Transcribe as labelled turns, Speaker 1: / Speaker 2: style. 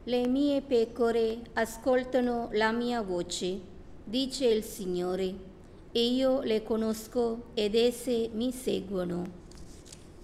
Speaker 1: Le mie pecore ascoltano la mia voce, dice il Signore, e io le conosco ed esse mi seguono.